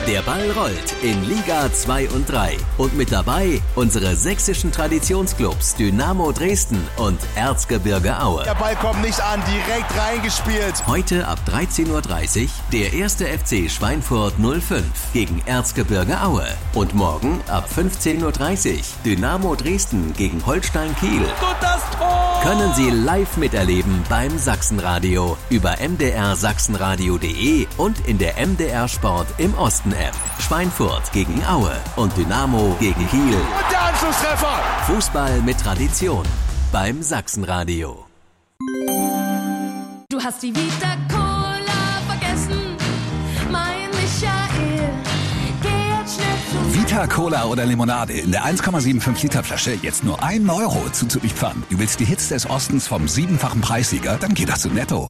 Der Ball rollt in Liga 2 und 3. Und mit dabei unsere sächsischen Traditionsclubs Dynamo Dresden und Erzgebirge Aue. Der Ball kommt nicht an, direkt reingespielt. Heute ab 13:30 Uhr der 1. FC Schweinfurt 05 gegen Erzgebirge Aue. Und morgen ab 15:30 Uhr Dynamo Dresden gegen Holstein Kiel. Und das Tor! Können Sie live miterleben beim Sachsenradio über mdrsachsenradio.de und in der MDR Sport im Osten App. Schweinfurt gegen Aue und Dynamo gegen Kiel. Und der Anschlusstreffer! Fußball mit Tradition beim Sachsenradio. Du hast die Vita Cola vergessen, mein Michael. Geh jetzt schnell zu Vita Cola oder Limonade in der 1,75 Liter Flasche jetzt nur 1 Euro zuzulieferern. Du willst die Hits des Ostens vom 7-fachen Preissieger? Dann geh doch zu Netto.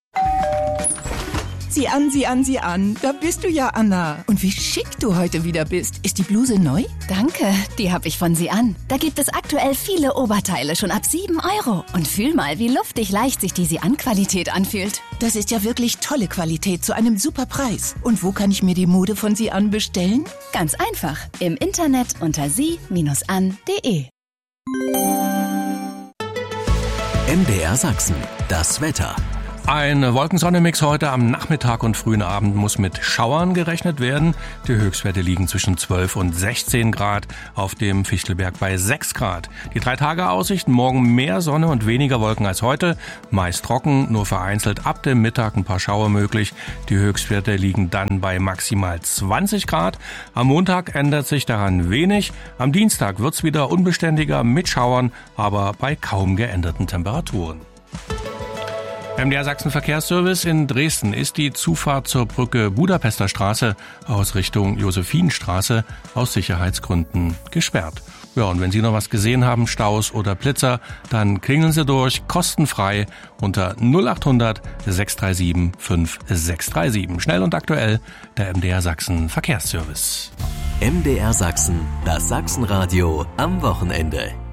Sieh an. Da bist du ja, Anna. Und wie schick du heute wieder bist. Ist die Bluse neu? Danke, die habe ich von Sie-An. Da gibt es aktuell viele Oberteile schon ab 7 Euro. Und fühl mal, wie luftig leicht sich die Sie-An-Qualität anfühlt. Das ist ja wirklich tolle Qualität zu einem super Preis. Und wo kann ich mir die Mode von Sie-An bestellen? Ganz einfach. Im Internet unter sie-an.de. MDR Sachsen, das Wetter. Ein Wolkensonne-Mix heute am Nachmittag und frühen Abend muss mit Schauern gerechnet werden. Die Höchstwerte liegen zwischen 12 und 16 Grad, auf dem Fichtelberg bei 6 Grad. Die 3-Tage-Aussichten: morgen mehr Sonne und weniger Wolken als heute. Meist trocken, nur vereinzelt ab dem Mittag ein paar Schauer möglich. Die Höchstwerte liegen dann bei maximal 20 Grad. Am Montag ändert sich daran wenig. Am Dienstag wird's wieder unbeständiger mit Schauern, aber bei kaum geänderten Temperaturen. MDR Sachsen Verkehrsservice in Dresden ist die Zufahrt zur Brücke Budapester Straße aus Richtung Josephinenstraße aus Sicherheitsgründen gesperrt. Ja, und wenn Sie noch was gesehen haben, Staus oder Blitzer, dann klingeln Sie durch, kostenfrei unter 0800 637 5637. Schnell und aktuell, der MDR Sachsen Verkehrsservice. MDR Sachsen, das Sachsenradio am Wochenende.